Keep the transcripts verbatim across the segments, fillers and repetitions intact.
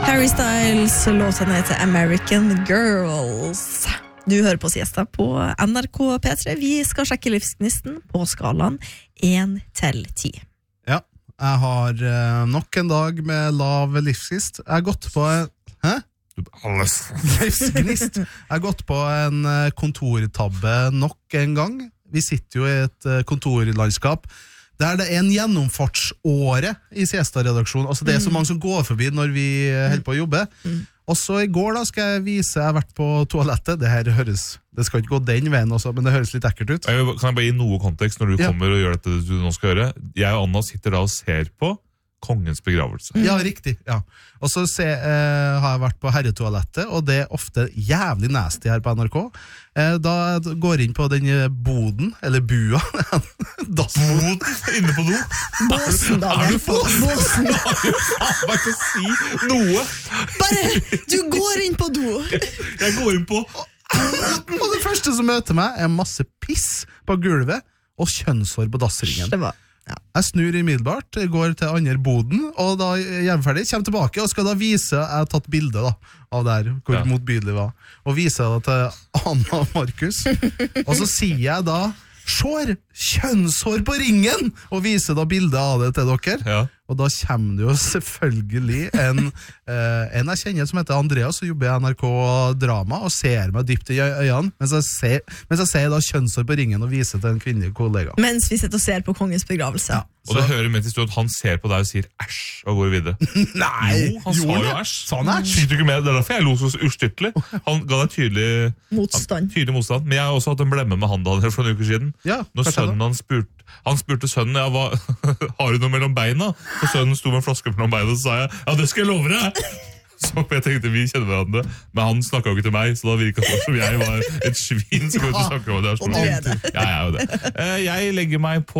Harry Styles, låten heter American Girls. Du hører på Siesta på N R K P tre. Vi skal sjekke livsgnisten på skalaen én til ti. Ja, jeg har uh, nok en dag med lav livsgnist. Jeg har gått på en... Hæ? Livsgnist. Jeg har gått på en kontortabbe nok en gang. Vi sitter jo i et kontorlandskap der det er en gjennomfartsåre i Siesta-redaksjonen. Altså det er så mange som går forbi når vi holder på å jobbe. Mm. Og så i går da skal jeg vise, jeg har vært på toalettet. Det her høres, det skal ikke gå den veien også, men det høres litt ekkelt ut. Kan jeg bare gi noe kontekst når du ja. kommer og gjør dette du nå skal gjøre? Jeg og Anna sitter da og ser på kongens begravelse. Mm. Ja, riktig. Ja. Og så se, eh, har jeg vært på herretoalettet, og det er ofte jævlig nasty her på N R K. Eh, da går jeg inn på den boden, eller bua. Boden inne på do? Båsen da. Er du på båsen? Bare til å si noe. Bare, du går inn på do. Jeg går inn på... Og det første som møter meg er masse piss på gulvet, og kjønnshår på dassringen. Det var... Ja. Jeg snur imiddelbart, går til andre boden, og da er jeg ferdig, kommer tilbake, og skal da vise, jeg har tatt bilde da, av der, hvor ja. motbydelig var, og viser det til Anna og Markus, og så sier jeg da, «Sjår, kjønnshår på ringen!» og viser da bildet av det til dere. Ja. Og da kommer det jo selvfølgelig en, eh, en jeg kjenner som heter Andreas, som jobber i N R K Drama, og ser meg dypt i øynene, mens jeg ser, mens jeg ser da kjønnshår på ringen og viser til en kvinnelig kollega. Mens vi sitter og ser på kongens begravelse. Ja. Og det hører med til stund at han ser på deg og sier æsj, og går videre. Nei! Jo, han sa jo æsj. Sa han æsj? Fikk du ikke med? Det er derfor jeg lo så ustyrtelig. Han ga deg tydelig motstand. Han, tydelig motstand. Men jeg har også hatt en blemme med han Daniel for en uke siden. Ja, når sønnen han spurte, han spurte sønnen, ja, hva, har du noe mellom beina? Og sønnen sto med en flaske mellom beina, og så sa jeg, ja, det skal jeg love deg! Så jeg tenkte, vi kjenner hverandre, men han snakket jo ikke til meg, så da virket det som jeg var et svin som kunne snakke om det. Og du er det. Ja, jeg er jo det. Jeg legger meg på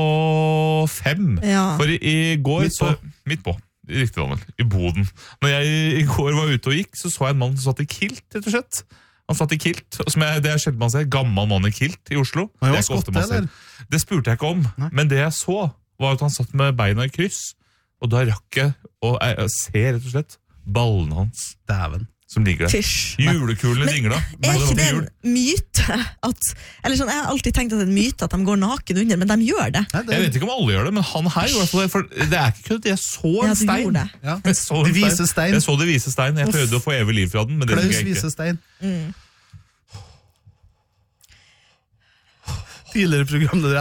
fem, ja. for i, i går... Midt på. Så, midt på. Riktig, Daniel. I boden. Når jeg i går var ute og gikk, så så jeg en mann som satt i kilt, rett og slett. Han satt i kilt, og som jeg, det er sjelden man ser, gammel mann i kilt i Oslo. Det, det, er ikke ofte man ser. Det spurte jeg ikke om, Nei. men det jeg så, var at han satt med beina i kryss, og da rakk jeg, og jeg, jeg ser rett og slett, ballen hans, Dæven. som ligger der. Fish. Julekulene dingla. Er ikke det en myte? At, eller sånn, jeg har alltid tenkt at det er en myte at de går naken under, men de gjør det. Nei, det er... Jeg vet ikke om alle gjør det, men han her gjør det, for det er ikke kødd. Jeg så en ja, stein. Det. Ja. Jeg så de vise stein. Jeg så det vise stein. Jeg prøvde å få evig liv fra den, men det fikk jeg ikke. Klaus vise stein. Mm. Tidligere programleder